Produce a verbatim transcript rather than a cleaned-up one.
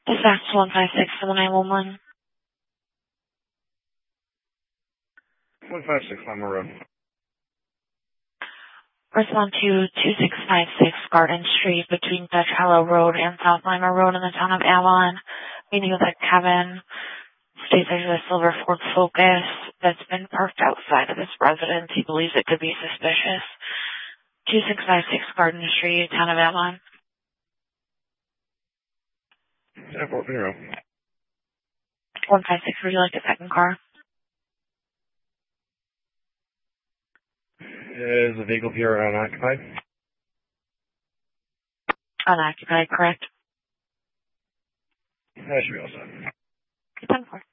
Dispatch one five six for the nine one one. one five six Lima Road. Respond to two six five six Garden Street between Dutch Hollow Road and South Lima Road in the town of Avalon. Meaning that Kevin states there's a silver Ford Focus that's been parked outside of this residence. He believes it could be suspicious. two six five six Garden Street, town of Avalon. ten four zero. one five six, would you like a second car? Is the vehicle here unoccupied? Unoccupied, correct? That should be all set. ten four.